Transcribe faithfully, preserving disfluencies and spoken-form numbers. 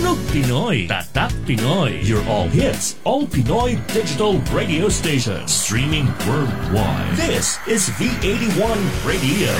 Tugtog Pinoy, Tatak Pinoy. Your all hits, all Pinoy digital radio station. Streaming worldwide. This is V eighty-one Radio.